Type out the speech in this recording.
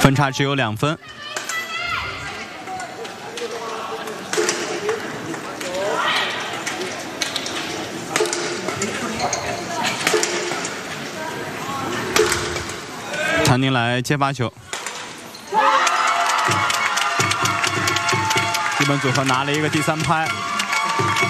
分差只有2分。谭宁来接发球，基本组合拿了一个第3拍。